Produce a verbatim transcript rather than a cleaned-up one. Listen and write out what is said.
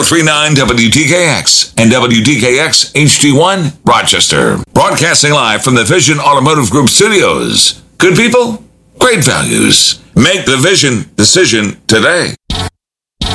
three nine W T K X and W T K X H D one, Rochester. Broadcasting live from the Vision Automotive Group studios. Good people, great values. Make the Vision decision today.